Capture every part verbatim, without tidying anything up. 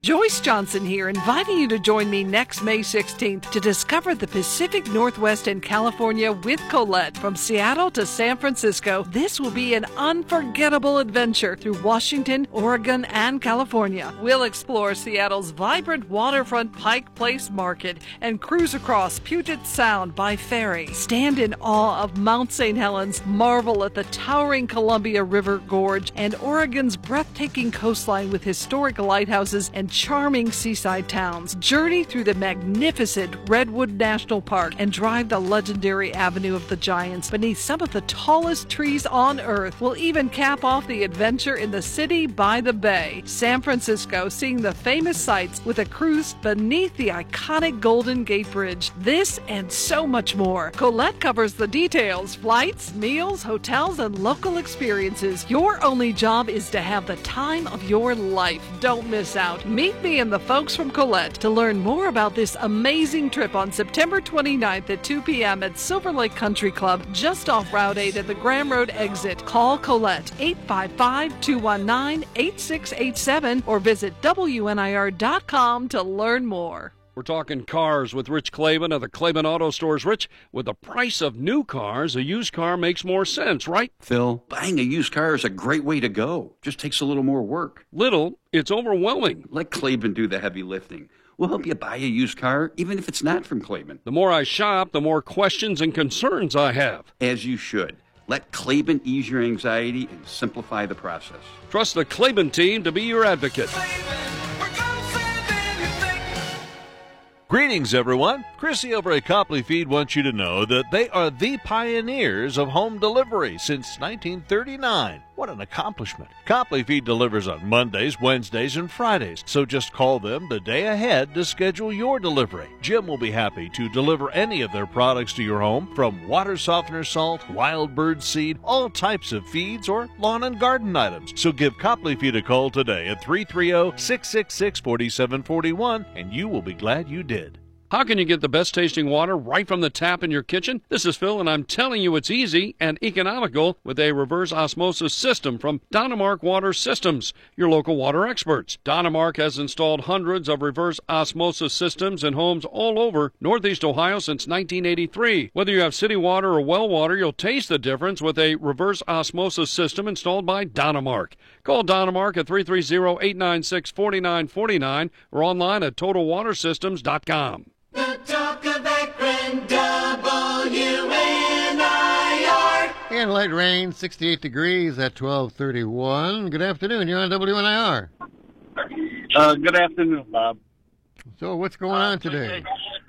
Joyce Johnson here, inviting you to join me next May sixteenth to discover the Pacific Northwest and California with Colette. From Seattle to San Francisco, this will be an unforgettable adventure through Washington, Oregon, and California. We'll explore Seattle's vibrant waterfront Pike Place Market and cruise across Puget Sound by ferry. Stand in awe of Mount Saint Helens, marvel at the towering Columbia River Gorge, and Oregon's breathtaking coastline with historic lighthouses and charming seaside towns. Journey through the magnificent Redwood National Park and drive the legendary Avenue of the Giants beneath some of the tallest trees on Earth. We'll even cap off the adventure in the city by the bay. San Francisco, seeing the famous sights with a cruise beneath the iconic Golden Gate Bridge. This and so much more. Colette covers the details: flights, meals, hotels, and local experiences. Your only job is to have the time of your life. Don't miss out. Meet me and the folks from Colette to learn more about this amazing trip on September twenty-ninth at two p.m. at Silver Lake Country Club, just off Route eight at the Graham Road exit. Call Colette eight five five, two one nine, eight six eight seven or visit W N I R dot com to learn more. We're talking cars with Rich Clavin of the Clavin Auto Stores. Rich, with the price of new cars, a used car makes more sense, right? Phil, buying a used car is a great way to go. Just takes a little more work. Little? It's overwhelming. Let Clavin do the heavy lifting. We'll help you buy a used car, even if it's not from Clavin. The more I shop, the more questions and concerns I have. As you should. Let Clavin ease your anxiety and simplify the process. Trust the Clavin team to be your advocate. Greetings, everyone. Chrissy over at Copley Feed wants you to know that they are the pioneers of home delivery since nineteen thirty-nine. What an accomplishment. Copley Feed delivers on Mondays, Wednesdays, and Fridays, so just call them the day ahead to schedule your delivery. Jim will be happy to deliver any of their products to your home, from water softener salt, wild bird seed, all types of feeds, or lawn and garden items. So give Copley Feed a call today at three three zero, six six six, four seven four one, and you will be glad you did. How can you get the best tasting water right from the tap in your kitchen? This is Phil, and I'm telling you it's easy and economical with a reverse osmosis system from Donemark Water Systems, your local water experts. Donemark has installed hundreds of reverse osmosis systems in homes all over Northeast Ohio since nineteen eighty-three. Whether you have city water or well water, you'll taste the difference with a reverse osmosis system installed by Donemark. Call Donemark at three three zero, eight nine six, four nine four nine or online at total water systems dot com. The talk of Akron, W N I R. And light rain, sixty-eight degrees at twelve thirty-one. Good afternoon. You're on W N I R. Uh, good afternoon, Bob. So what's going uh, on today?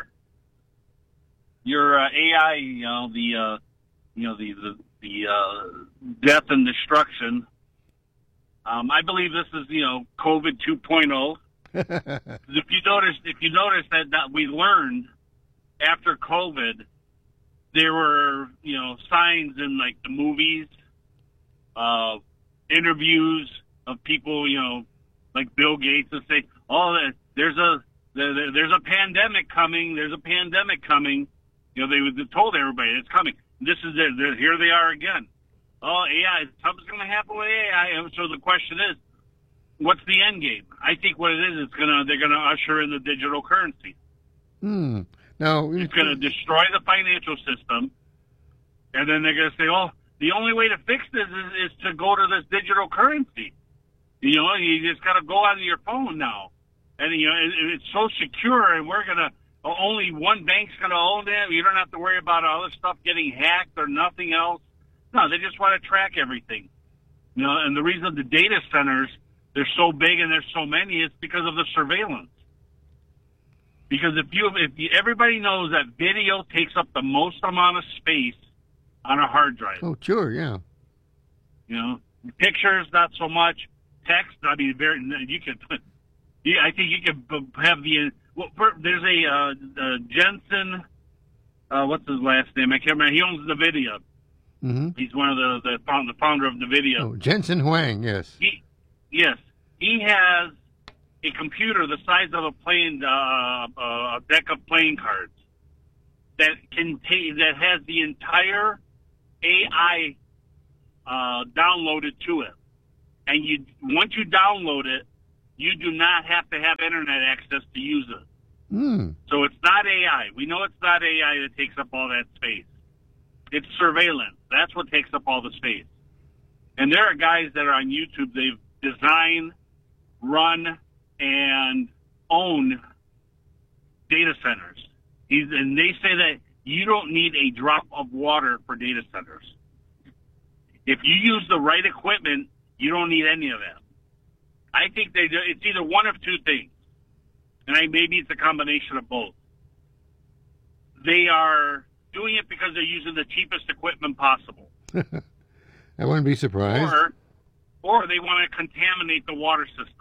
Your uh, A I, you know, the, uh, you know, the, the, the uh, death and destruction. Um, I believe this is, you know, COVID two point oh. if you notice, if you notice that, that we learned after COVID, there were, you know, signs in like the movies, uh, interviews of people, you know, like Bill Gates that say, "Oh, there's a there, there's a pandemic coming. There's a pandemic coming." You know, they, they told everybody it's coming. This is it. Here they are again. Oh, A I, something's going to happen with A I. And so the question is, what's the end game? I think what it is, it's gonna they're gonna usher in the digital currency. Hmm. Now it's gonna destroy the financial system, and then they're gonna say, "Oh, the only way to fix this is, is to go to this digital currency." You know, you just gotta go onto your phone now, and you know it, it's so secure, and we're gonna only one bank's gonna own it. You don't have to worry about all this stuff getting hacked or nothing else. No, they just want to track everything. You know, and the reason the data centers, they're so big and there's so many, it's because of the surveillance. Because if you, if you, everybody knows that video takes up the most amount of space on a hard drive. Oh, sure, yeah. You know, pictures, not so much. Text, I mean, very, you could, yeah, I think you could have the, well, there's a, uh, uh, Jensen, uh, what's his last name? I can't remember. He owns NVIDIA. Mm-hmm. He's one of the, the, found, the founder of NVIDIA. Oh, Jensen Huang, yes. He, yes. He has a computer the size of a plane, uh, a deck of playing cards that can ta- that has the entire A I uh, downloaded to it. And you once you download it, you do not have to have internet access to use it. Hmm. So it's not A I. We know it's not A I that takes up all that space. It's surveillance. That's what takes up all the space. And there are guys that are on YouTube. They've designed, run, and own data centers. He's, and they say that you don't need a drop of water for data centers. If you use the right equipment, you don't need any of that. I think they do, it's either one of two things, and I, maybe it's a combination of both. They are doing it because they're using the cheapest equipment possible. I wouldn't be surprised. Or, or they want to contaminate the water system.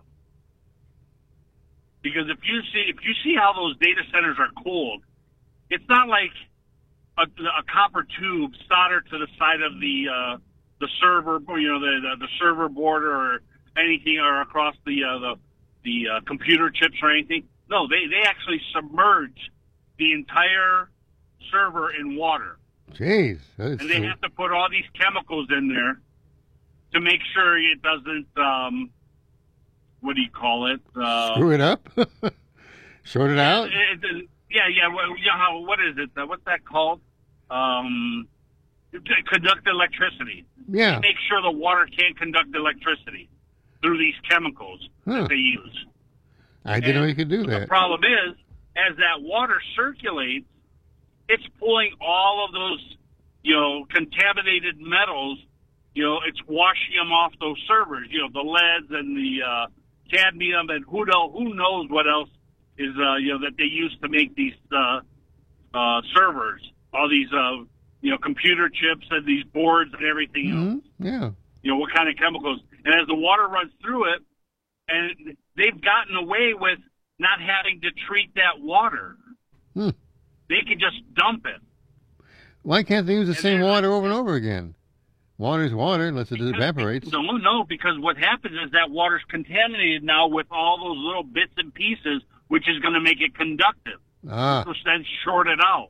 Because if you see if you see how those data centers are cooled, it's not like a, a copper tube soldered to the side of the uh, the server, you know, the, the the server board or anything, or across the uh, the the uh, computer chips or anything. No, they they actually submerge the entire server in water. Jeez, that is and they so... have to put all these chemicals in there to make sure it doesn't, um, what do you call it? Uh, Screw it up? Short it out? It, it, yeah, yeah. Well, yeah how, what is it? Uh, what's that called? Um, conduct electricity. Yeah. They make sure the water can't conduct electricity through these chemicals huh. that they use. I didn't and know you could do that. The problem is, as that water circulates, it's pulling all of those, you know, contaminated metals. You know, it's washing them off those servers. You know, the leads and the uh, cadmium and who know who knows what else is uh, you know that they use to make these uh, uh, servers. All these uh, you know computer chips and these boards and everything else. Mm-hmm. Yeah. You know what kind of chemicals? And as the water runs through it, and they've gotten away with not having to treat that water. Hmm. They can just dump it. Why can't they use the and same water over and over again? Water's water unless it evaporates. No, no, because what happens is that water's contaminated now with all those little bits and pieces, which is going to make it conductive. Ah. So then short it out.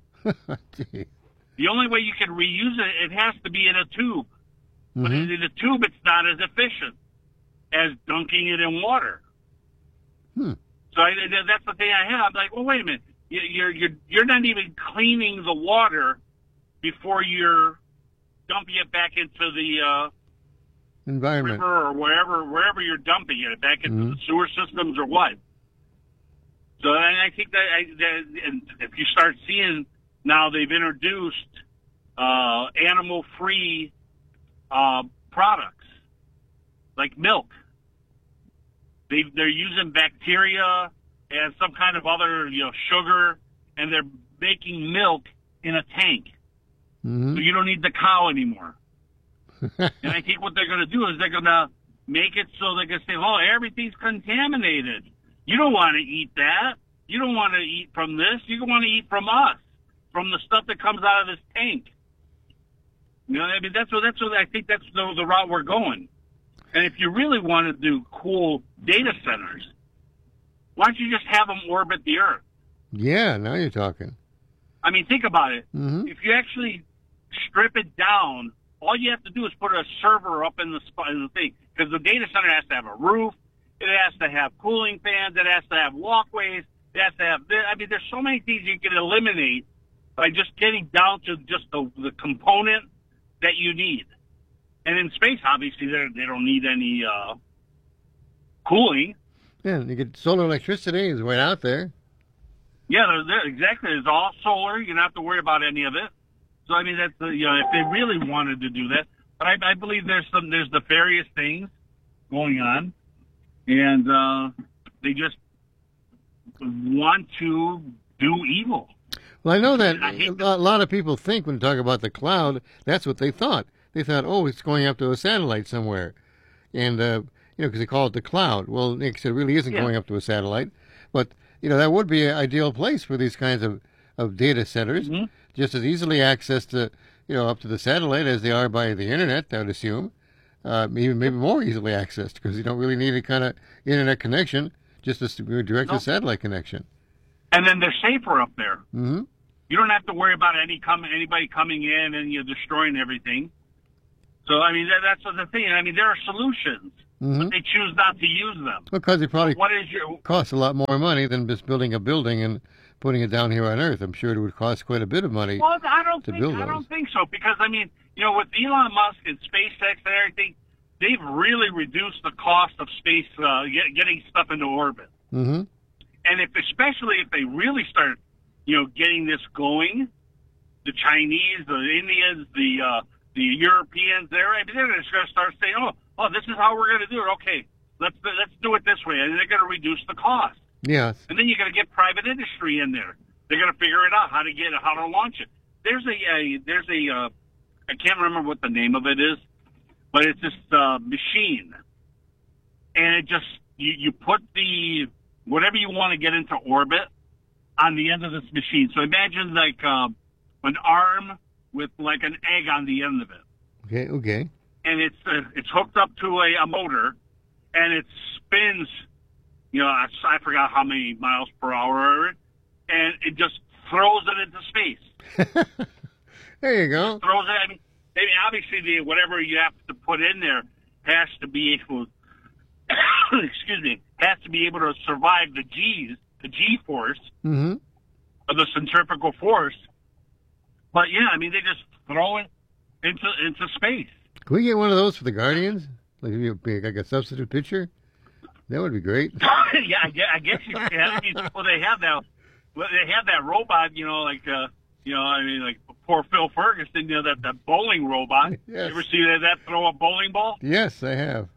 The only way you can reuse it, it has to be in a tube. Mm-hmm. But in a tube, it's not as efficient as dunking it in water. Hmm. So I, that's the thing I have. I'm like, well, wait a minute. You're you're you're not even cleaning the water before you're dumping it back into the uh, environment river or wherever wherever you're dumping it back into mm-hmm. the sewer systems or what. So and I think that, I, that and if you start seeing now they've introduced uh, animal-free uh, products like milk. They they're using bacteria and some kind of other, you know, sugar, and they're making milk in a tank. Mm-hmm. So you don't need the cow anymore. And I think what they're going to do is they're going to make it so they can say, oh, everything's contaminated. You don't want to eat that. You don't want to eat from this. You want to eat from us, from the stuff that comes out of this tank. You know, I mean, that's what, that's what I think that's the, the route we're going. And if you really want to do cool data centers, why don't you just have them orbit the Earth? Yeah, now you're talking. I mean, think about it. Mm-hmm. If you actually strip it down, all you have to do is put a server up in the, in the thing. Because the data center has to have a roof. It has to have cooling fans. It has to have walkways. It has to have... I mean, there's so many things you can eliminate by just getting down to just the, the component that you need. And in space, obviously, they don't need any uh, cooling. Yeah, you get solar electricity is right out there. Yeah, they're, they're, exactly. It's all solar. You don't have to worry about any of it. So I mean, that's the, you know, if they really wanted to do that. But I, I believe there's some there's nefarious things going on, and uh, they just want to do evil. Well, I know that a lot of people think when they talk about the cloud, that's what they thought. They thought, oh, it's going up to a satellite somewhere, and uh, you know, because they call it the cloud. Well, Nick said it really isn't yeah. going up to a satellite, but you know that would be an ideal place for these kinds of, of data centers, mm-hmm. just as easily accessed to, you know, up to the satellite as they are by the internet. I would assume, uh, even maybe more easily accessed because you don't really need a kind of internet connection, just a direct nope. to satellite connection. And then they're safer up there. Mm-hmm. You don't have to worry about any coming anybody coming in and you know, destroying everything. So I mean that, that's the thing. I mean there are solutions. Mm-hmm. but they choose not to use them. Because it probably What is your costs a lot more money than just building a building and putting it down here on Earth. I'm sure it would cost quite a bit of money. Well, I don't to think build I those. don't think so because I mean, you know, with Elon Musk and SpaceX and everything, they've really reduced the cost of space uh, get, getting stuff into orbit. Mm-hmm. And if, especially if they really start, you know, getting this going, the Chinese, the Indians, the uh, the Europeans, they're I mean, they're just going to start saying, oh, oh, this is how we're going to do it. Okay, let's let's do it this way, and they're going to reduce the cost. Yes. And then you're going to get private industry in there. They're going to figure it out how to get it, how to launch it. There's a, a there's a uh, I can't remember what the name of it is, but it's this uh, machine, and it just you, you put the whatever you want to get into orbit on the end of this machine. So imagine like um, an arm with like an egg on the end of it, Okay. Okay. and it's uh, it's hooked up to a, a motor, and it spins. You know, I, I forgot how many miles per hour, and it just throws it into space. There you go. Throws it. I mean, I mean, obviously, the whatever you have to put in there has to be able. excuse me, has to be able to survive the G's, the G force, Mm-hmm. or the centrifugal force. But yeah, I mean, they just throw it into into space. Can we get one of those for the Guardians? Like, if you like a substitute pitcher? That would be great. yeah, I guess, I guess you can. I mean, well, they have that. Well, they have that robot. You know, like uh, you know, I mean, like poor Phil Ferguson. You know, that that bowling robot. Yes. You ever see that, that throw a bowling ball? Yes, I have.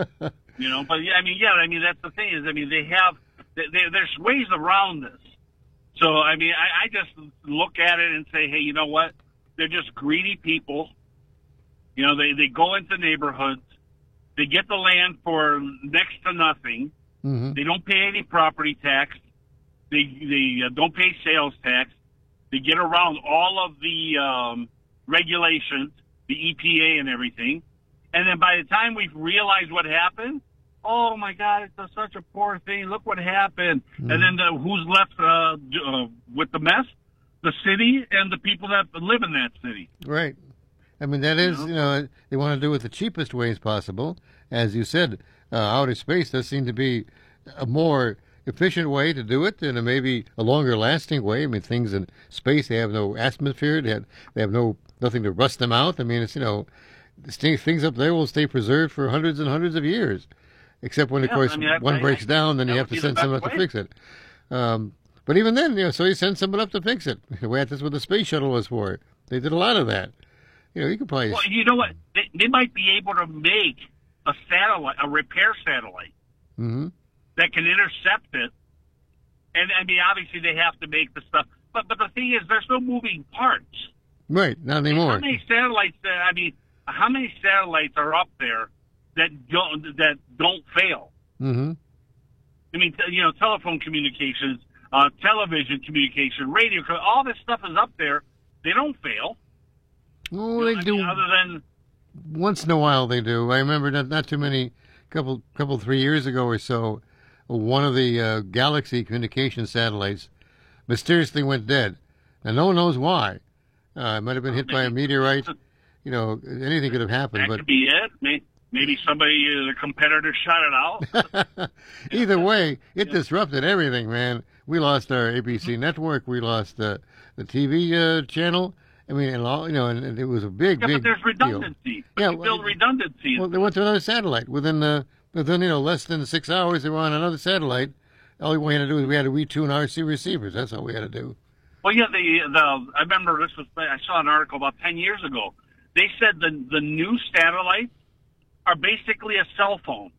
You know, but yeah, I mean, yeah, I mean, that's the thing is, I mean, they have, they, they, there's ways around this. So, I mean, I, I just look at it and say, hey, you know what? They're just greedy people. You know, they, they go into neighborhoods. They get the land for next to nothing. Mm-hmm. They don't pay any property tax. They, they uh, don't pay sales tax. They get around all of the um, regulations, the E P A and everything. And then by the time we realize what happened, oh my God, it's a, such a poor thing. Look what happened. Mm-hmm. And then the, who's left uh, uh, with the mess? The city and the people that live in that city. Right. I mean, that is, You know? you know, they want to do it the cheapest ways possible. As you said, uh, outer space does seem to be a more efficient way to do it and a maybe a longer lasting way. I mean, things in space, they have no atmosphere. They have, they have no nothing to rust them out. I mean, it's, you know, things up there will stay preserved for hundreds and hundreds of years. Except when, of Yeah, course, I mean, that- one I- breaks I- down, then that you would have to be the send someone up best to way. fix it. Um, but even then, you know, so you send someone up to fix it. The way that's what the space shuttle was for. They did a lot of that. You know, you could probably. Well, you know what? They, they might be able to make a satellite, a repair satellite Mm-hmm. that can intercept it. And I mean, obviously, they have to make the stuff. But but the thing is, there's no moving parts. Right, not How anymore. many satellites? That, I mean, how many satellites are up there that don't that don't fail? Mm-hmm. I mean, t- you know, telephone communications, uh, television communication, radio, co- all this stuff is up there. They don't fail. Oh, You they know, I do. mean, other than Once in a while, they do. I remember not, not too many, couple, couple, three years ago or so, one of the uh, Galaxy communication satellites mysteriously went dead. And no one knows why. Uh, it might have been hit by a meteorite. You know, anything could have happened. that But could be it. Maybe, maybe somebody, uh, the competitor, shot it out. either way, it disrupted everything, man. We lost our A B C network. We lost uh, the T V uh, channel. I mean, and all, you know, and, and it was a big, Yeah, big but there's deal. redundancy. But Yeah, you well, build redundancy. Well, they went to another satellite. Within, uh, within you know, less than six hours, they were on another satellite. All we had to do was we had to retune R C receivers. That's all we had to do. Well, yeah, the the I remember this was I saw an article about ten years ago. They said the the new satellites are basically a cell phone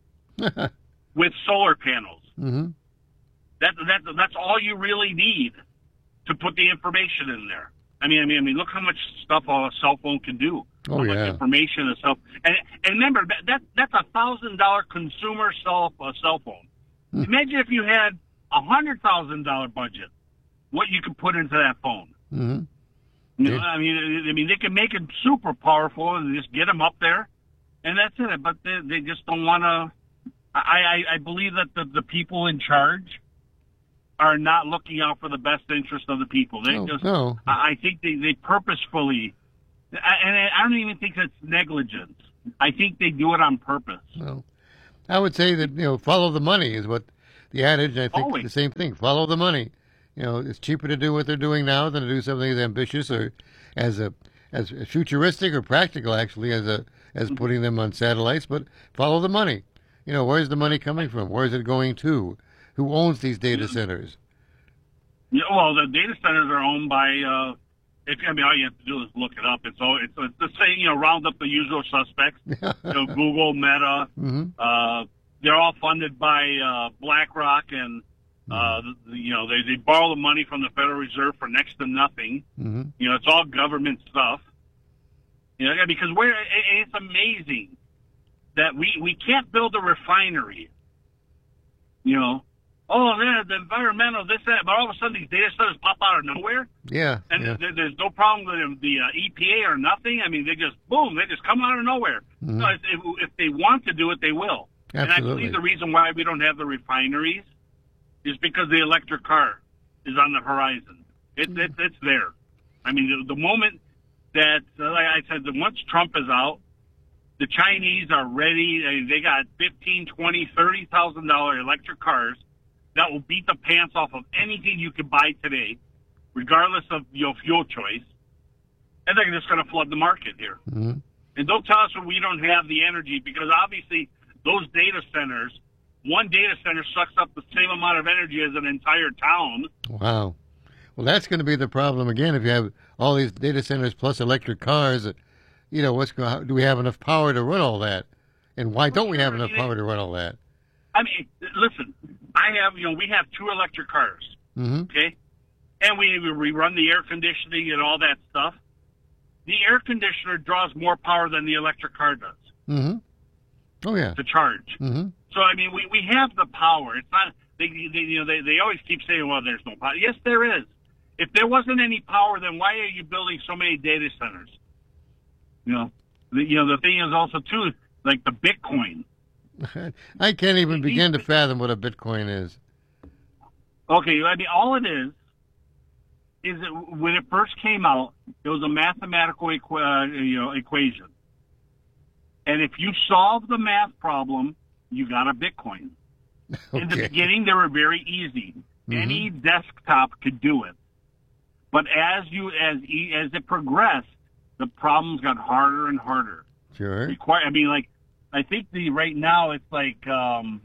with solar panels. Mm-hmm. That that that's all you really need to put the information in there. I mean, I mean, I mean, look how much stuff a cell phone can do. Oh, how much yeah. information a cell and and remember that, that that's a thousand dollar consumer cell uh, cell phone. Hmm. Imagine if you had a hundred thousand dollar budget, what you could put into that phone. Mm-hmm. You know, Yeah. I mean, I mean, they can make it super powerful and just get them up there, and that's it. But they, they just don't want to. I, I, I believe that the, the people in charge are not looking out for the best interest of the people. They No, just, no. I I think they, they purposefully, I- and I don't even think that's negligence. I think they do it on purpose. Well, I would say that, you know, follow the money is what the adage, I think Always. the same thing, follow the money. You know, it's cheaper to do what they're doing now than to do something as ambitious or as a as futuristic or practical, actually, as a as putting them on satellites. But follow the money. You know, where's the money coming from? Where's it going to? Who owns these data centers? Yeah, well, the data centers are owned by. Uh, if I mean, all you have to do is look it up. It's all it's, it's the same. You know, round up the usual suspects. you know, Google, Meta. Mm-hmm. Uh, they're all funded by uh, BlackRock, and uh, the, you know they they borrow the money from the Federal Reserve for next to nothing. Mm-hmm. You know, it's all government stuff. You know, because we're it, it's amazing that we we can't build a refinery. You know. Oh, yeah, the environmental, this, that, but all of a sudden these data centers pop out of nowhere, Yeah. and yeah. there, there's no problem with the uh, E P A or nothing. I mean, they just, boom, they just come out of nowhere. Mhm. So if, if they want to do it, they will. And I Absolutely. believe the reason why we don't have the refineries is because the electric car is on the horizon. It, it, it's there. I mean, the, the moment that, uh, like I said, the, once Trump is out, the Chinese are ready. I mean, they got fifteen, twenty, thirty thousand dollar electric cars that will beat the pants off of anything you can buy today, regardless of your fuel choice. And they're just going to flood the market here. Mhm. And don't tell us that we don't have the energy, because obviously those data centers, one data center sucks up the same amount of energy as an entire town. Wow. Well, that's going to be the problem again if you have all these data centers plus electric cars. You know, what's going? Do we have enough power to run all that? And why don't we have enough power to run all that? I mean, listen, I have, you know, we have two electric cars, Mm-hmm. okay? And we, we run the air conditioning and all that stuff. The air conditioner draws more power than the electric car does Mm-hmm. Oh yeah. to charge. Mm-hmm. So, I mean, we, we have the power. It's not, they, they, you know, they, they always keep saying, well, there's no power. Yes, there is. If there wasn't any power, then why are you building so many data centers? You know, the, you know, the thing is also, too, like the Bitcoin. I can't even begin to fathom what a Bitcoin is. Okay, I mean, all it is, is that when it first came out, it was a mathematical equa- uh, you know, equation. And if you solve the math problem, you got a Bitcoin. In the Okay. beginning, they were very easy. Any desktop could do it. But as you as e- as it progressed, the problems got harder and harder. Sure. Require, I mean, like, I think the right now it's like um,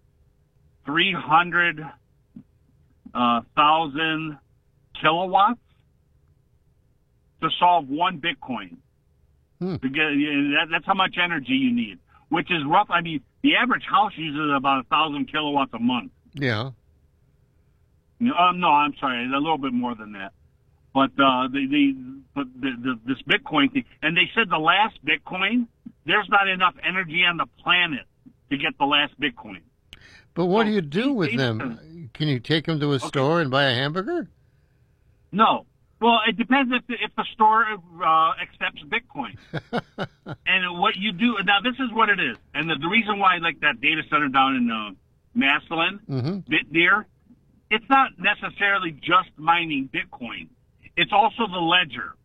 three hundred uh, thousand kilowatts to solve one Bitcoin. Hmm. To get, that, that's how much energy you need, which is rough. I mean, the average house uses about a thousand kilowatts a month. Yeah. No, um, no, I'm sorry, a little bit more than that. But uh, the, the, but the, the this Bitcoin thing, and they said the last Bitcoin, there's not enough energy on the planet to get the last Bitcoin. But what Oh, do you do they- with they- them? Can you take them to a store and buy a hamburger? No. Well, it depends if the, if the store uh, accepts Bitcoin. And what you do now, this is what it is, and the, the reason why, like that data center down in uh, Massillon, Mm-hmm. Bitdeer, it's not necessarily just mining Bitcoin. It's also the ledger.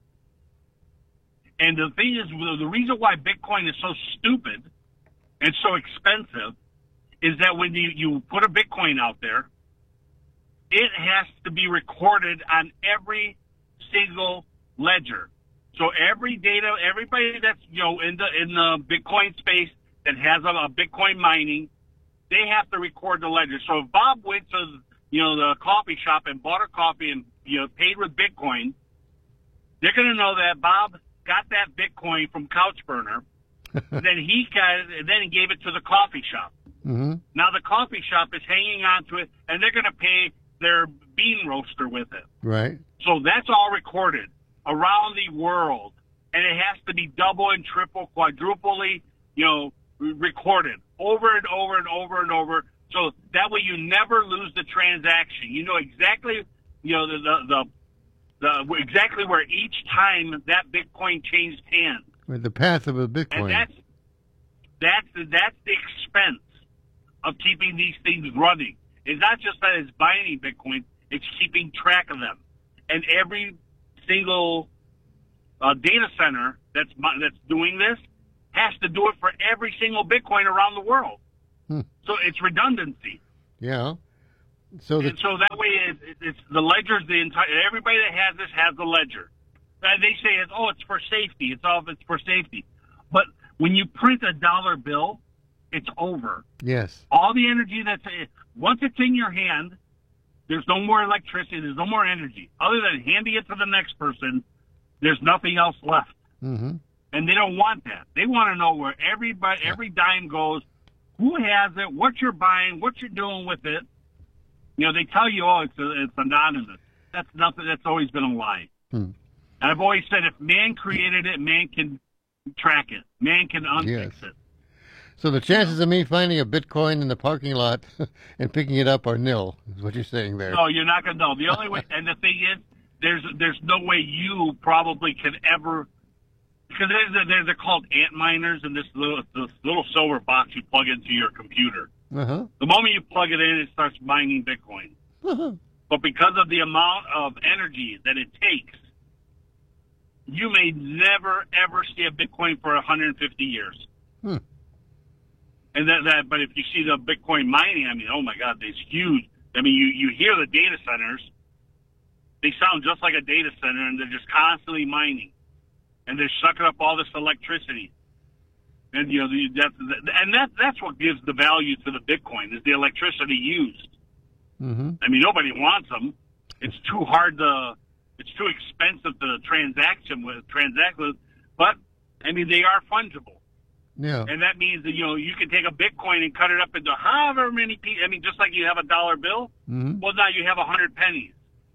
And the thing is, the reason why Bitcoin is so stupid and so expensive is that when you, you put a Bitcoin out there, it has to be recorded on every single ledger. So every data, everybody that's, you know, in the, in the Bitcoin space that has a, a Bitcoin mining, they have to record the ledger. So if Bob went to, you know, the coffee shop and bought a coffee and, you know, paid with Bitcoin, they're going to know that Bob got that Bitcoin from Couchburner. Then he got it, and then he gave it to the coffee shop. Mm-hmm. Now the coffee shop is hanging on to it, and they're going to pay their bean roaster with it. Right. So that's all recorded around the world, and it has to be double and triple, quadruply, you know, re- recorded over and over and over and over. So that way you never lose the transaction. You know exactly, you know, the the the, the exactly where each time that Bitcoin changed hands. With the path of a And Bitcoin. that's that's the, that's the expense of keeping these things running. It's not just that it's buying Bitcoin; it's keeping track of them. And every single uh, data center that's that's doing this has to do it for every single Bitcoin around the world. Hmm. So it's redundancy. Yeah. So the, And so that way, it, it, it's the ledger's the entire. Everybody that has this has the ledger. And they say it's oh, it's for safety. It's all it's for safety. But when you print a dollar bill, it's over. yes. All the energy that's once it's in your hand, there's no more electricity. There's no more energy other than handing it to the next person. There's nothing else left, Mm-hmm. and they don't want that. They want to know where everybody, every dime goes, who has it, what you're buying, what you're doing with it. You know, they tell you, oh, it's a, it's anonymous. That's nothing. That's always been a lie. Hmm. And I've always said, if man created it, man can track it. Man can unfix Yes. it. So the chances of me finding a Bitcoin in the parking lot and picking it up are nil, is what you're saying there. No, you're not going to know. The only way, and the thing is, there's there's no way you probably could ever, because they're, they're, they're called ant miners, and this little this little silver box you plug into your computer. Uh-huh. The moment you plug it in, it starts mining Bitcoin. Uh-huh. But because of the amount of energy that it takes, you may never ever see a Bitcoin for one hundred fifty years. Hmm. And that, that, but if you see the Bitcoin mining, I mean, oh my God, it's huge. I mean, you, you hear the data centers, they sound just like a data center, and they're just constantly mining, and they're sucking up all this electricity. And you know, the, that's and that that's what gives the value to the Bitcoin is the electricity used. Mm-hmm. I mean, nobody wants them. It's too hard to, it's too expensive to transaction with transact with. But I mean, they are fungible. Yeah. And that means that, you know, you can take a Bitcoin and cut it up into however many pieces. I mean, just like you have a dollar bill, Mm-hmm. well, now you have a hundred pennies.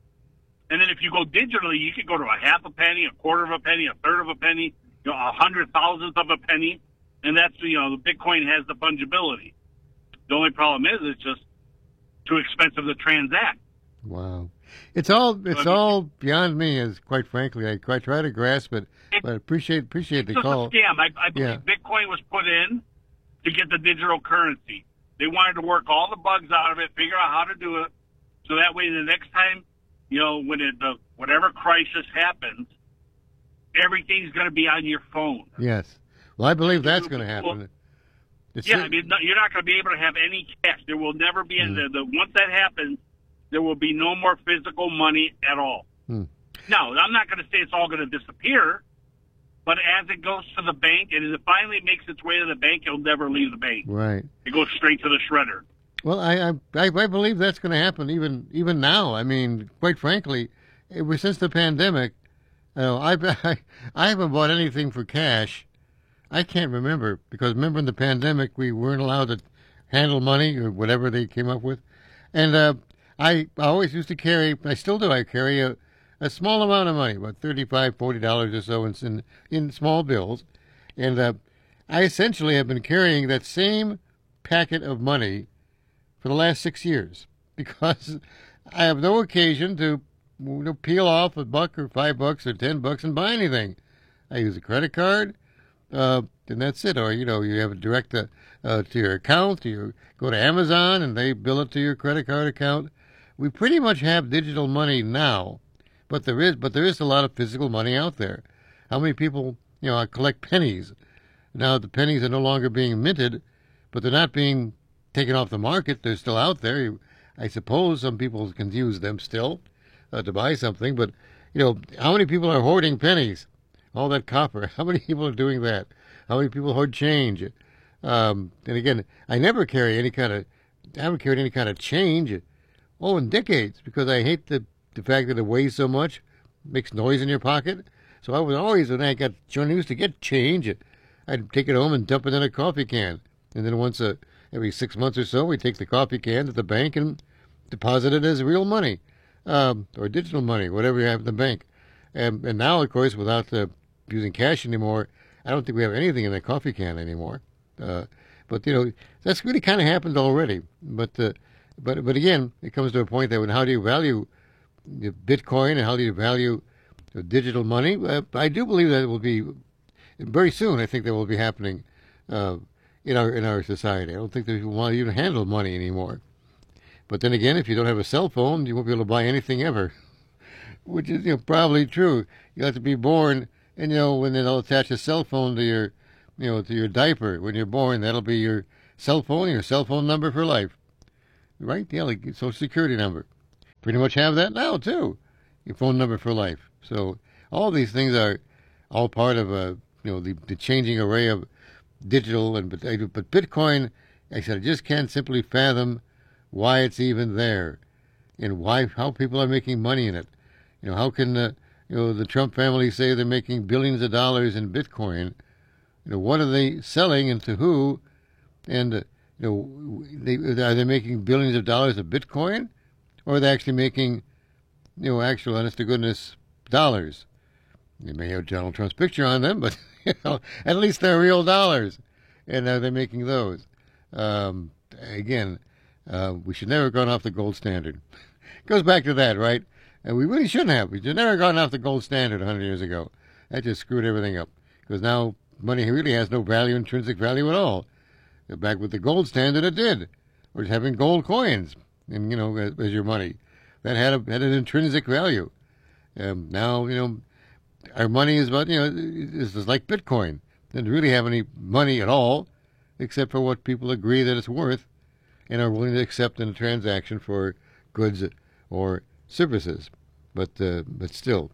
And then if you go digitally, you can go to a half a penny, a quarter of a penny, a third of a penny, you know, a hundred thousandth of a penny. And that's, you know, the Bitcoin has the fungibility. The only problem is it's just too expensive to transact. Wow. It's all it's But- all beyond me, as quite frankly. I quite try to grasp it, but appreciate appreciate the It's just call. a scam. I, I believe Yeah. Bitcoin was put in to get the digital currency. They wanted to work all the bugs out of it, figure out how to do it, so that way the next time, you know, when it, the whatever crisis happens, everything's going to be on your phone. Yes. Well, I believe that's going to happen. It's Yeah, I mean, no, you're not going to be able to have any cash. There will never be. Mm. The, the, once that happens, there will be no more physical money at all. Hmm. Now, I'm not going to say it's all going to disappear, but as it goes to the bank and as it finally makes its way to the bank, it'll never leave the bank. right. It goes straight to the shredder. Well, I I, I I believe that's going to happen even even now. I mean, quite frankly, ever since the pandemic, you know, I I I haven't bought anything for cash. I can't remember because remember in the pandemic we weren't allowed to handle money or whatever they came up with, and uh, I I always used to carry. I still do. I carry a, a small amount of money, about thirty-five, forty dollars or so, in in, in small bills, and uh, I essentially have been carrying that same packet of money for the last six years because I have no occasion to you know, peel off a buck or five bucks or ten bucks and buy anything. I use a credit card, uh, and that's it. Or you know, you have it direct to, uh, to your account. You go to Amazon and they bill it to your credit card account. We pretty much have digital money now, but there is but there is a lot of physical money out there. How many people you know collect pennies? Now the pennies are no longer being minted, but they're not being taken off the market. They're still out there. I suppose some people can use them still uh, to buy something, but you know, how many people are hoarding pennies? All that copper. How many people are doing that? How many people hoard change? Um, and again, I never carry any kind of, I haven't carried any kind of change, oh, in decades, because I hate the the fact that it weighs so much, makes noise in your pocket. So I was always, when I got, when I used to get change, I'd take it home and dump it in a coffee can, and then once a every six months or so, we take the coffee can to the bank and deposit it as real money, um, or digital money, whatever you have in the bank. And, and now, of course, without the, using cash anymore, I don't think we have anything in the coffee can anymore. Uh, but you know, that's really kind of happened already. But uh, but but again, it comes to a point that when how do you value Bitcoin and how do you value digital money? Uh, I do believe that it will be very soon. I think that will be happening. Uh, in our in our society. I don't think that people want to even handle money anymore. But then again, if you don't have a cell phone, you won't be able to buy anything ever, which is you know probably true. You have to be born, and you know when they'll attach a cell phone to your, you know, to your diaper when you're born, that'll be your cell phone, your cell phone number for life. Right? Yeah, like your social security number. Pretty much have that now, too. Your phone number for life. So all these things are all part of a, you know, the, the changing array of digital. and But, but Bitcoin, I said, I just can't simply fathom why it's even there and why how people are making money in it. You know, how can uh, you know the Trump family say they're making billions of dollars in Bitcoin? You know, what are they selling and to who? And uh, you know, they, are they making billions of dollars of Bitcoin, or are they actually making, you know, actual honest to goodness dollars? They may have Donald Trump's picture on them, but you know, at least they're real dollars, and are they making those? Um, again, uh, we should never have gone off the gold standard. Goes back to that, right? And we really shouldn't have. We should never have gone off the gold standard a hundred years ago. That just screwed everything up. Because now money really has no value, intrinsic value at all. Back with the gold standard, it did. Or having gold coins, and you know, as, as your money, that had a, had an intrinsic value. Um, now, you know, our money is about, you know, it's just like Bitcoin. It doesn't really have any money at all, except for what people agree that it's worth, and are willing to accept in a transaction for goods or services. But uh, but still,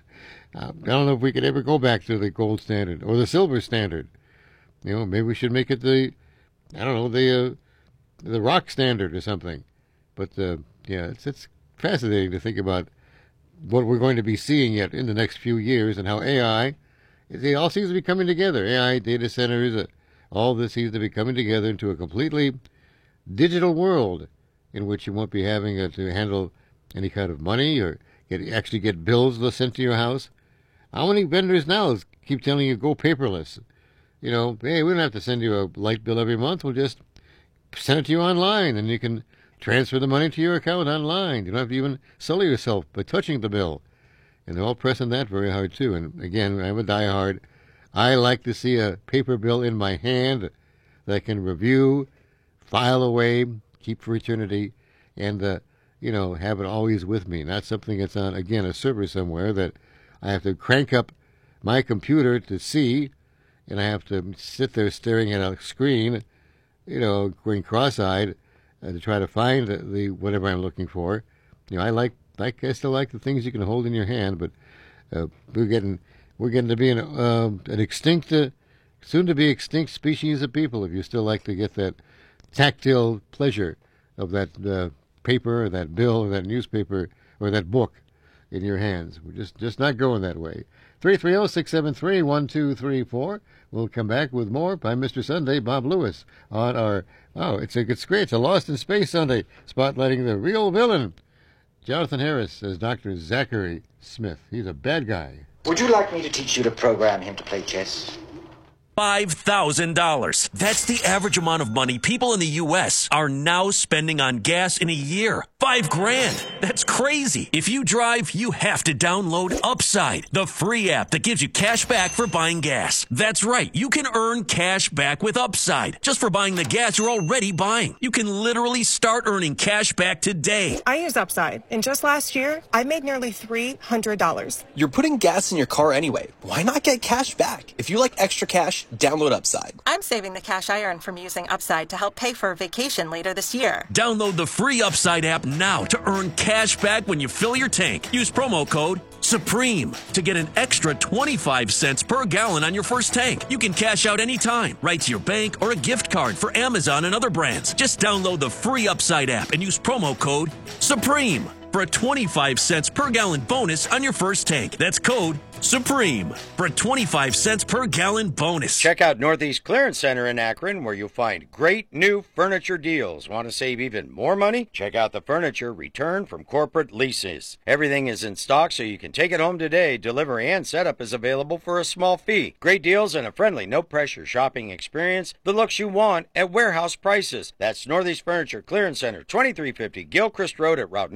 I don't know if we could ever go back to the gold standard or the silver standard. You know, maybe we should make it the, I don't know, the uh, the rock standard or something. But uh, yeah, it's it's fascinating to think about what we're going to be seeing yet in the next few years, and how A I, it all seems to be coming together. A I, data centers, uh, all this seems to be coming together into a completely digital world in which you won't be having uh, to handle any kind of money or get actually get bills sent to your house. How many vendors now keep telling you go paperless? You know, hey, we don't have to send you a light bill every month. We'll just send it to you online, and you can transfer the money to your account online. You don't have to even sully yourself by touching the bill. And they're all pressing that very hard, too. And again, I'm a diehard. I like to see a paper bill in my hand that I can review, file away, keep for eternity, and, uh, you know, have it always with me. Not something that's on, again, a server somewhere that I have to crank up my computer to see, and I have to sit there staring at a screen, you know, going cross-eyed uh, to try to find the, the whatever I'm looking for. You know, I like, like I still like the things you can hold in your hand, but uh, we're getting we're getting to be an, uh, an extinct, uh, soon to be extinct species of people if you still like to get that tactile pleasure of that uh, paper or that bill or that newspaper or that book in your hands. We're just, just not going that way. three three zero, six seven three, one two three four. We'll come back with more by Mister Sunday, Bob Lewis, on our, oh, it's, a, it's great. It's a Lost in Space Sunday, spotlighting the real villain, Jonathan Harris, as Doctor Zachary Smith. He's a bad guy. Would you like me to teach you to program him to play chess? five thousand dollars. That's the average amount of money people in the U S are now spending on gas in a year. Five grand. That's crazy. If you drive, you have to download Upside, the free app that gives you cash back for buying gas. That's right. You can earn cash back with Upside just for buying the gas you're already buying. You can literally start earning cash back today. I use Upside, and just last year, I made nearly three hundred dollars. You're putting gas in your car anyway. Why not get cash back? If you like extra cash, download Upside. I'm saving the cash I earn from using Upside to help pay for a vacation later this year. Download the free Upside app now to earn cash back when you fill your tank. Use promo code SUPREME to get an extra twenty-five cents per gallon on your first tank. You can cash out anytime, right to your bank or a gift card for Amazon and other brands. Just download the free Upside app and use promo code SUPREME for a twenty-five cents per gallon bonus on your first tank. That's code SUPREME for a twenty-five cents per gallon bonus. Check out Northeast Clearance Center in Akron, where you'll find great new furniture deals. Want to save even more money? Check out the furniture returned from corporate leases. Everything is in stock, so you can take it home today. Delivery and setup is available for a small fee. Great deals and a friendly, no-pressure shopping experience. The looks you want at warehouse prices. That's Northeast Furniture Clearance Center, twenty-three fifty Gilchrist Road at Route ninety-one in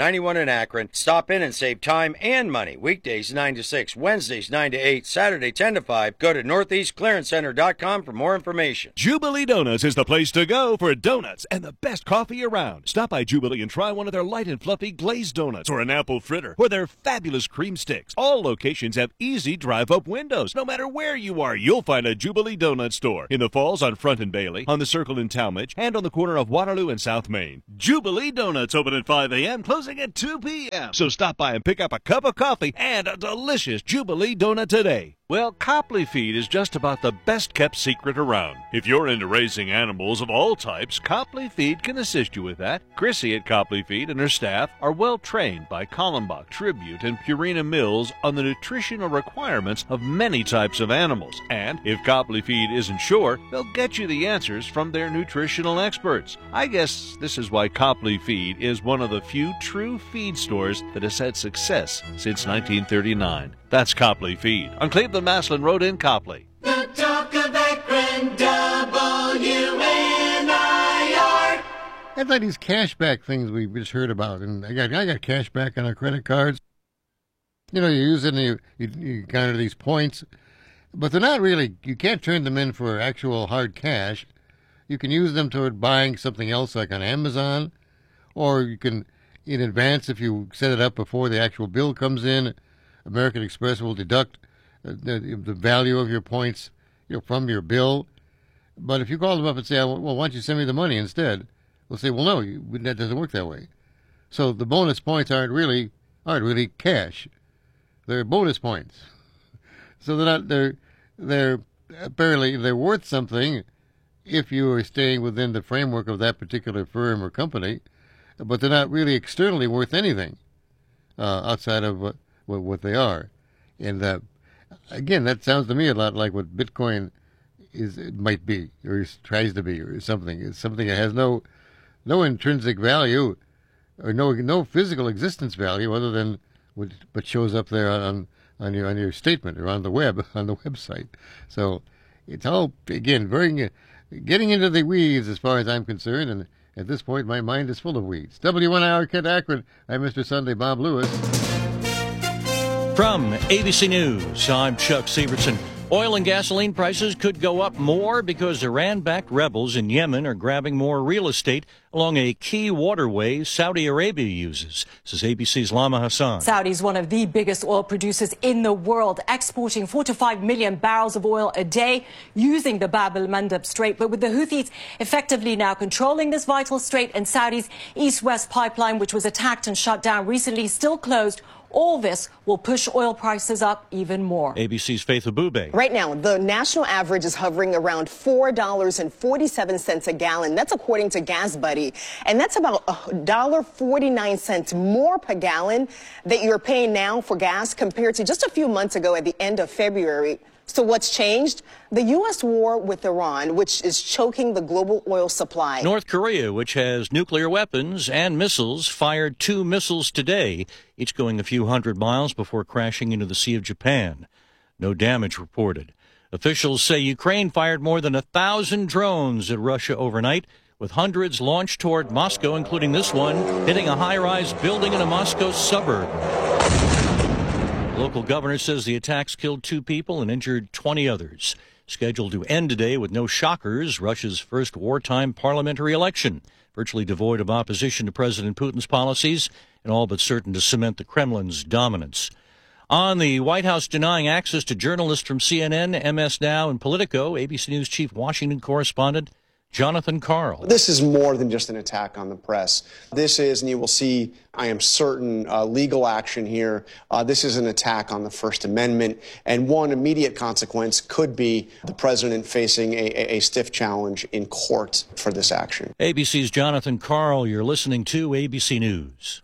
in Akron. Stop in and save time and money. Weekdays nine to six, Wednesdays nine to eight, Saturday ten to five. Go to northeast clearance center dot com for more information. Jubilee Donuts is the place to go for donuts and the best coffee around. Stop by Jubilee and try one of their light and fluffy glazed donuts or an apple fritter or their fabulous cream sticks. All locations have easy drive-up windows. No matter where you are, you'll find a Jubilee Donut store. In the Falls on Front and Bailey, on the Circle in Talmadge, and on the corner of Waterloo and South Main. Jubilee Donuts open at five a.m., closing at two p.m. So stop by and pick up a cup of coffee and a delicious Jubilee Donut today. Well, Copley Feed is just about the best-kept secret around. If you're into raising animals of all types, Copley Feed can assist you with that. Chrissy at Copley Feed and her staff are well-trained by Kallenbach, Tribute, and Purina Mills on the nutritional requirements of many types of animals. And if Copley Feed isn't sure, they'll get you the answers from their nutritional experts. I guess this is why Copley Feed is one of the few true feed stores that has had success since nineteen thirty-nine. That's Copley Feed on Cleveland Maslin Road in Copley. The talk of Akron, W N I R. That's like these cashback things we just heard about, and I got I got cashback on our credit cards. You know, you use it and you, you, you counter these points, but they're not really. You can't turn them in for actual hard cash. You can use them toward buying something else, like on Amazon, or you can in advance if you set it up before the actual bill comes in. American Express will deduct uh, the, the value of your points, you know, from your bill. But if you call them up and say, well, why don't you send me the money instead? They'll say, well, no, you, that doesn't work that way. So the bonus points aren't really aren't really cash. They're bonus points. So they're not they're they're apparently they're worth something if you are staying within the framework of that particular firm or company, but they're not really externally worth anything uh, outside of uh, what they are. And uh, again, that sounds to me a lot like what Bitcoin is it might be, or tries to be, or something. It's something that has no no intrinsic value, or no no physical existence value, other than what, what shows up there on on your on your statement or on the web on the website. So it's all again very getting into the weeds as far as I'm concerned, and at this point my mind is full of weeds. W N I R Kent Akron. I'm Mister Sunday Bob Lewis. From A B C News, I'm Chuck Severson. Oil and gasoline prices could go up more because Iran-backed rebels in Yemen are grabbing more real estate along a key waterway Saudi Arabia uses. This is A B C's Lama Hassan. Saudi is one of the biggest oil producers in the world, exporting four to five million barrels of oil a day using the Bab el-Mandeb Strait. But with the Houthis effectively now controlling this vital strait, and Saudi's east-west pipeline, which was attacked and shut down recently, still closed, all this will push oil prices up even more. A B C's Faith Abube. Right now, the national average is hovering around four dollars and forty-seven cents a gallon. That's according to GasBuddy. And that's about one dollar and forty-nine cents more per gallon that you're paying now for gas compared to just a few months ago at the end of February. So what's changed? The U S war with Iran, which is choking the global oil supply. North Korea, which has nuclear weapons and missiles, fired two missiles today, each going a few hundred miles before crashing into the Sea of Japan. No damage reported. Officials say Ukraine fired more than a thousand drones at Russia overnight, with hundreds launched toward Moscow, including this one hitting a high-rise building in a Moscow suburb. The local governor says the attacks killed two people and injured twenty others. Scheduled to end today with no shockers, Russia's first wartime parliamentary election, virtually devoid of opposition to President Putin's policies and all but certain to cement the Kremlin's dominance. On the White House denying access to journalists from C N N, M S Now, and Politico, A B C News chief Washington correspondent Jonathan Karl. This is more than just an attack on the press. This is, and you will see, I am certain, uh, legal action here. Uh, this is an attack on the First Amendment, and one immediate consequence could be the president facing a, a, a stiff challenge in court for this action. A B C's Jonathan Karl, you're listening to A B C News.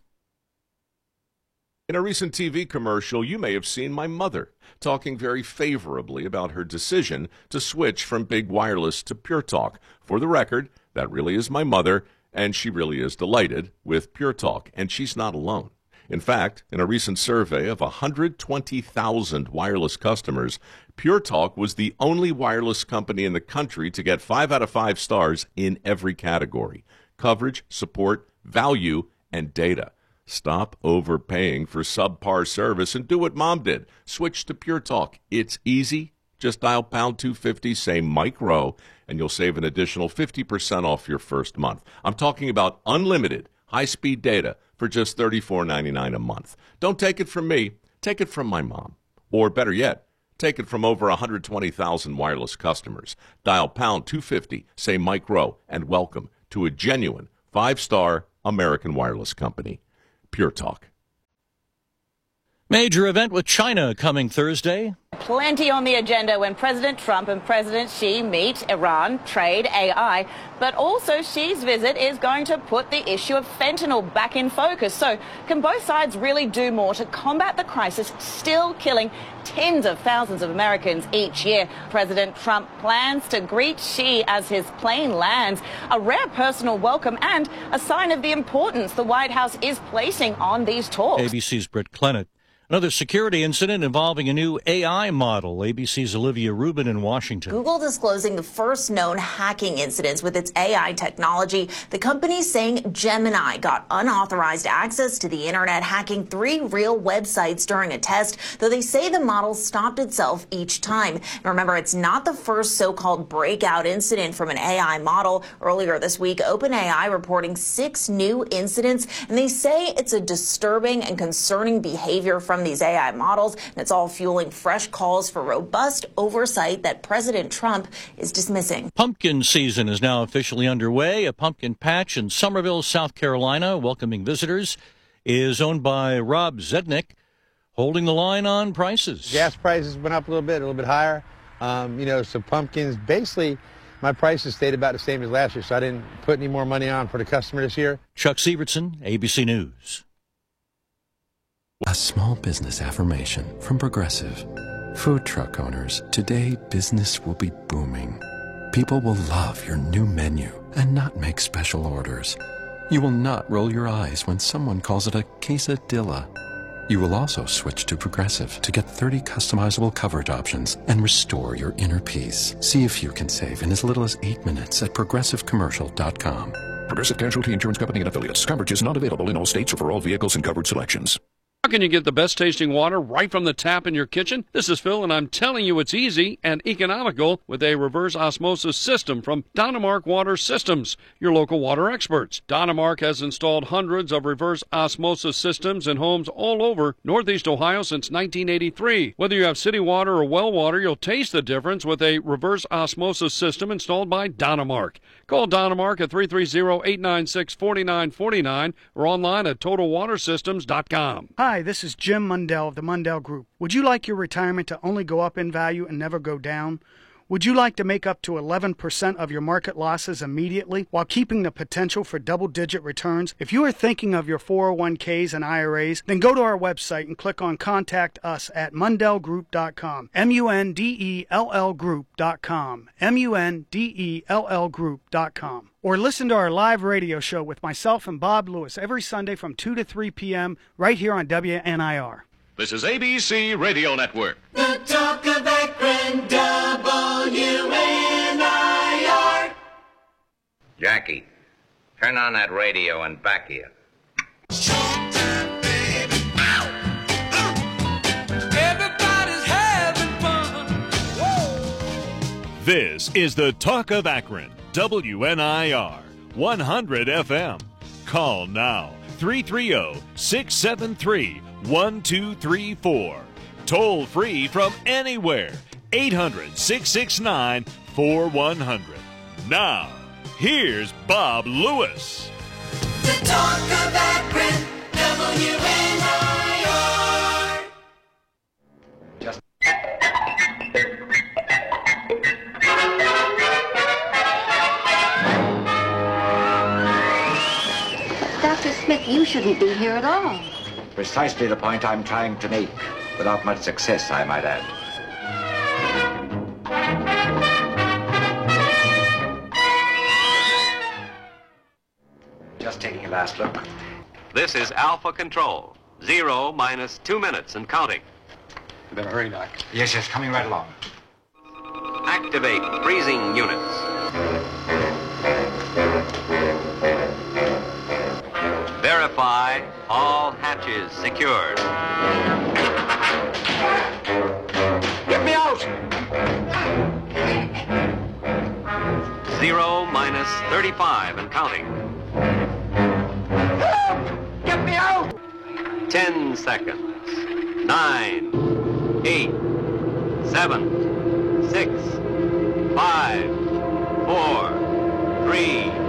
In a recent T V commercial, you may have seen my mother talking very favorably about her decision to switch from Big Wireless to Pure Talk. For the record, that really is my mother, and she really is delighted with Pure Talk, and she's not alone. In fact, in a recent survey of one hundred twenty thousand wireless customers, Pure Talk was the only wireless company in the country to get five out of five stars in every category: coverage, support, value, and data. Stop overpaying for subpar service and do what Mom did. Switch to Pure Talk. It's easy. Just dial pound two fifty, say Mike Rowe, and you'll save an additional fifty percent off your first month. I'm talking about unlimited high-speed data for just thirty-four ninety-nine a month. Don't take it from me. Take it from my mom. Or better yet, take it from over one hundred twenty thousand wireless customers. Dial pound two fifty, say Mike Rowe, and welcome to a genuine five-star American wireless company. Pure Talk. Major event with China coming Thursday. Plenty on the agenda when President Trump and President Xi meet. Iran, trade, A I. But also Xi's visit is going to put the issue of fentanyl back in focus. So can both sides really do more to combat the crisis still killing tens of thousands of Americans each year? President Trump plans to greet Xi as his plane lands. A rare personal welcome and a sign of the importance the White House is placing on these talks. A B C's Britt Clennett. Another security incident involving a new A I model. A B C's Olivia Rubin in Washington. Google disclosing the first known hacking incidents with its A I technology. The company saying Gemini got unauthorized access to the internet, hacking three real websites during a test, though they say the model stopped itself each time. And remember, it's not the first so-called breakout incident from an A I model. Earlier this week, OpenAI reporting six new incidents, and they say it's a disturbing and concerning behavior from From these A I models, and it's all fueling fresh calls for robust oversight that President Trump is dismissing. Pumpkin season is now officially underway. A pumpkin patch in Somerville, South Carolina, welcoming visitors, is owned by Rob Zednick, holding the line on prices. Gas prices went up a little bit, a little bit higher. Um, you know, so pumpkins, basically, my prices stayed about the same as last year, so I didn't put any more money on for the customer this year. Chuck Sievertson, A B C News. A small business affirmation from Progressive. Food truck owners, today business will be booming. People will love your new menu and not make special orders. You will not roll your eyes when someone calls it a quesadilla. You will also switch to Progressive to get thirty customizable coverage options and restore your inner peace. See if you can save in as little as eight minutes at progressive commercial dot com. Progressive Casualty Insurance Company and Affiliates. Coverage is not available in all states or for all vehicles and covered selections. How can you get the best tasting water right from the tap in your kitchen? This is Phil, and I'm telling you it's easy and economical with a reverse osmosis system from Donemark Water Systems, your local water experts. Donemark has installed hundreds of reverse osmosis systems in homes all over Northeast Ohio since nineteen eighty-three. Whether you have city water or well water, you'll taste the difference with a reverse osmosis system installed by Donemark. Call Donemark at three three zero, eight nine six, four nine four nine or online at total water systems dot com. Hi, this is Jim Mundell of the Mundell Group. Would you like your retirement to only go up in value and never go down? Would you like to make up to eleven percent of your market losses immediately while keeping the potential for double-digit returns? If you are thinking of your four oh one k's and I R As, then go to our website and click on Contact Us at mundell group dot com. M U N D E L L group dot com. M U N D E L L group dot com. Or listen to our live radio show with myself and Bob Lewis every Sunday from two to three p.m. right here on W N I R. This is A B C Radio Network. The talk of Akron, W N I R. Jackie, turn on that radio and back here. Everybody's having fun. Whoa. This is the Talk of Akron, W N I R, one hundred F M. Call now, three three zero, six seven three, one two three four. Toll free from anywhere, eight hundred, six six nine, four one zero zero. Now, here's Bob Lewis. The talk of Akron, W N I R. Just Doctor Smith, you shouldn't be here at all. precisely the point I'm trying to make, without much success, I might add. Just taking a last look. This is Alpha Control. Zero minus two minutes and counting. You better hurry, Doc. Yes, yes, coming right along. Activate freezing units. Verify Verify all hatches secured. Get me out! Zero minus thirty-five and counting. Help! Get me out! Ten seconds. Nine, eight, seven, six, five, four, three,